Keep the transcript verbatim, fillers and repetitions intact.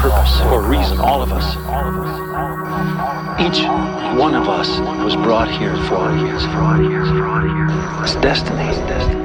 purpose, for a reason, all of us. Each one of us was brought here for it's destiny.